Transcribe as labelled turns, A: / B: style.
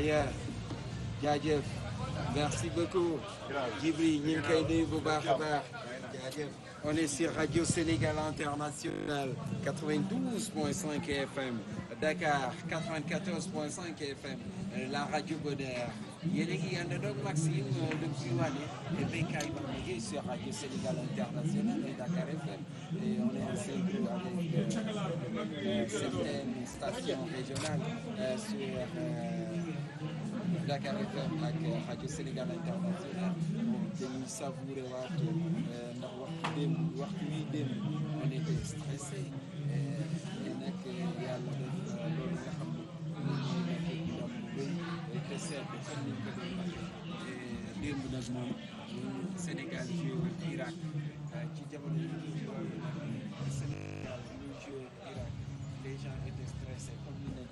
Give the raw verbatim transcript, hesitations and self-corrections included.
A: Yeah, jaajëf merci beaucoup Djibril ñu ngi koy nuyu bu baax a baax jaajëf. On est sur Radio Sénégal International quatre-vingt-douze point cinq F M, Dakar quatre-vingt-quatorze point cinq F M, la radio Bonheur. Yéen a ngi ànd ak Maxime depuis Waly et Bekay Bambigué sur Radio Sénégal International et Dakar F M. Et on est en synchro avec euh, certaines stations régionales euh, sur euh, Dakar F M ak Radio Sénégal International. Dañuy savourer waat ndax waxtu démb waxtu wi démb on était stressé et nag yàlla def loolu nga xam ne moom nekk ci ndam bu bëri te seet comme ni ñu ko doon waxee démb nag moom Sénégal joué Irak ci jamono yi ñu joué Sénégal ñu joué Irak les gens étaient stressés comme ni